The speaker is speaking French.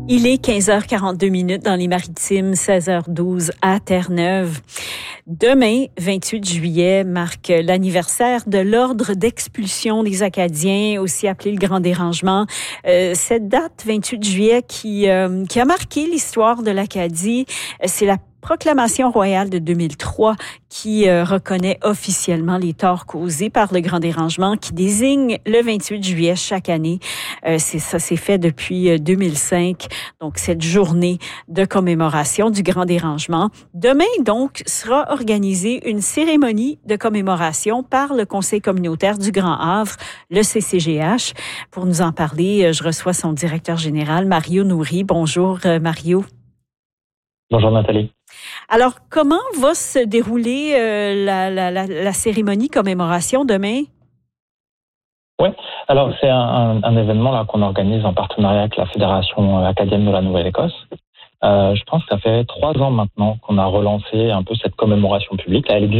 Il est 15h42 dans les Maritimes, 16h12 à Terre-Neuve. Demain, 28 juillet, marque l'anniversaire de l'ordre d'expulsion des Acadiens, aussi appelé le Grand Dérangement. Cette date, 28 juillet, qui a marqué l'histoire de l'Acadie, c'est la Proclamation royale de 2003 qui reconnaît officiellement les torts causés par le Grand Dérangement, qui désigne le 28 juillet chaque année. C'est fait depuis 2005, donc cette journée de commémoration du Grand Dérangement. Demain, donc, sera organisée une cérémonie de commémoration par le Conseil communautaire du Grand Havre, le CCGH. Pour nous en parler, je reçois son directeur général, Mario Nouri. Bonjour, Mario. Bonjour Nathalie. Alors, comment va se dérouler la cérémonie commémoration demain? Oui, alors c'est un événement là qu'on organise en partenariat avec la Fédération acadienne de la Nouvelle-Écosse. Je pense que ça fait 3 ans maintenant qu'on a relancé un peu cette commémoration publique. Elle existe